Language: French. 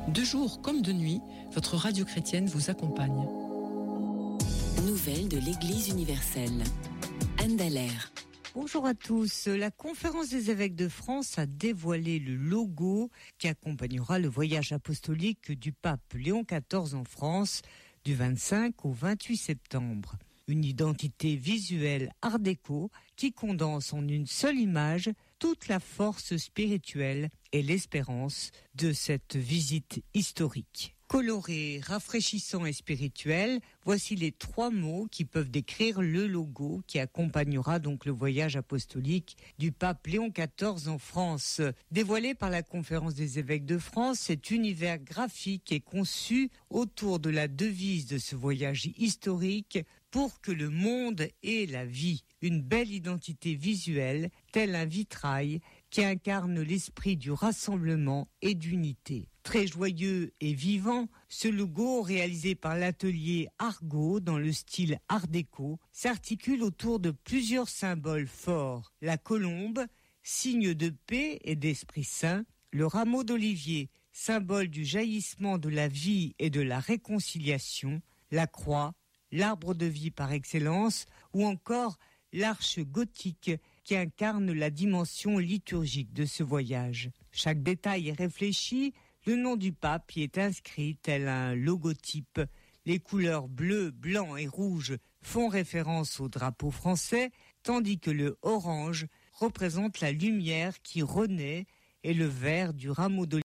De jour comme de nuit, votre radio chrétienne vous accompagne. Nouvelles de l'Église universelle. Anne Dallaire. Bonjour à tous. La Conférence des évêques de France a dévoilé le logo qui accompagnera le voyage apostolique du pape Léon XIV en France du 25 au 28 septembre. Une identité visuelle art déco qui condense en une seule image toute la force spirituelle et l'espérance de cette visite historique. Coloré, rafraîchissant et spirituel, voici les 3 mots qui peuvent décrire le logo qui accompagnera donc le voyage apostolique du pape Léon XIV en France. Dévoilé par la Conférence des évêques de France, cet univers graphique est conçu autour de la devise de ce voyage historique pour que le monde ait la vie. Une belle identité visuelle, tel un vitrail qui incarne l'esprit du rassemblement et d'unité. Très joyeux et vivant, ce logo, réalisé par l'atelier Argo dans le style art déco, s'articule autour de plusieurs symboles forts. La colombe, signe de paix et d'esprit saint, le rameau d'olivier, symbole du jaillissement de la vie et de la réconciliation, la croix, l'arbre de vie par excellence, ou encore l'arche gothique qui incarne la dimension liturgique de ce voyage. Chaque détail est réfléchi, le nom du pape y est inscrit tel un logotype. Les couleurs bleu, blanc et rouge font référence au drapeau français, tandis que le orange représente la lumière qui renaît et le vert du rameau d'olivier